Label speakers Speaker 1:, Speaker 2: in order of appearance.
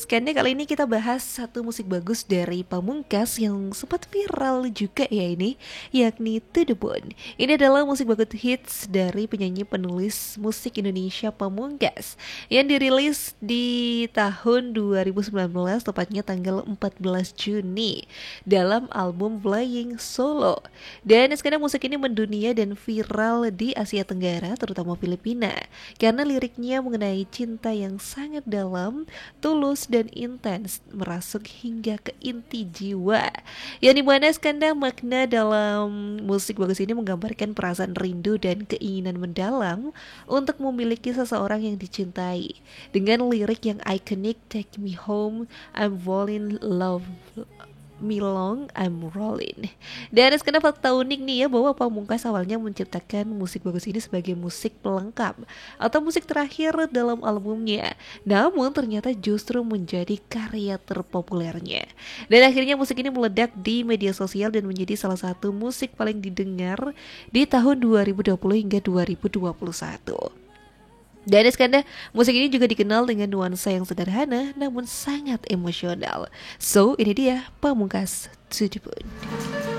Speaker 1: Iskandar, kali ini kita bahas satu musik bagus dari Pamungkas yang sempat viral juga ya ini, yakni To The Bone. Ini adalah musik bagus hits dari penyanyi penulis musik Indonesia Pamungkas yang dirilis di tahun 2019, tepatnya tanggal 14 Juni dalam album Flying Solo. Dan sekarang musik ini mendunia dan viral di Asia Tenggara, terutama Filipina, karena liriknya mengenai cinta yang sangat dalam, tulus dan intens, merasuk hingga ke inti jiwa. Yang dimana skanda makna dalam musik bagus ini menggambarkan perasaan rindu dan keinginan mendalam untuk memiliki seseorang yang dicintai. Dengan lirik yang ikonik, Take Me Home, I'm Falling Love Me Long, I'm Rolling. Dan sekarang fakta unik nih ya, bahwa Pamungkas awalnya menciptakan musik bagus ini sebagai musik pelengkap atau musik terakhir dalam albumnya. Namun ternyata justru menjadi karya terpopulernya. Dan akhirnya musik ini meledak di media sosial dan menjadi salah satu musik paling didengar di tahun 2020 hingga 2021. Dan sekarang musik ini juga dikenal dengan nuansa yang sederhana namun sangat emosional. So ini dia Pamungkas To The Bone.